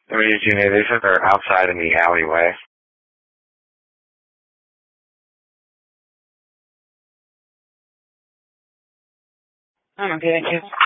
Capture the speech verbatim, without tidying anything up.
I mean, you know, they said they're outside in the alleyway. I'm okay, thank you.